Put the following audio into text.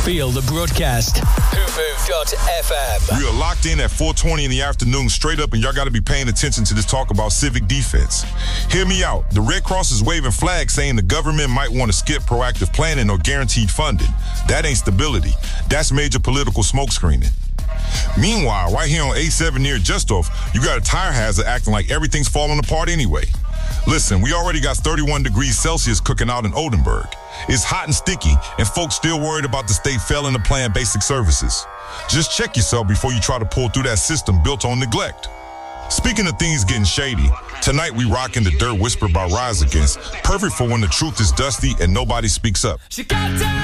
Feel the broadcast. Hoopoo.fm. We are locked in at 4:20 in the afternoon straight up, and y'all got to be paying attention to this talk about civic defense. Hear me out. The Red Cross is waving flags saying the government might want to skip proactive planning or guaranteed funding. That ain't stability. That's major political smoke screening. Meanwhile, right here on A7 near Justoff, you got a tire hazard acting like everything's falling apart anyway. Listen, we already got 31 degrees Celsius cooking out in Oldenburg. It's hot and sticky, and folks still worried about the state failing to plan basic services. Just check yourself before you try to pull through that system built on neglect. Speaking of things getting shady, tonight we rocking the Dirt Whispered by Rise Against, perfect for when the truth is dusty and nobody speaks up.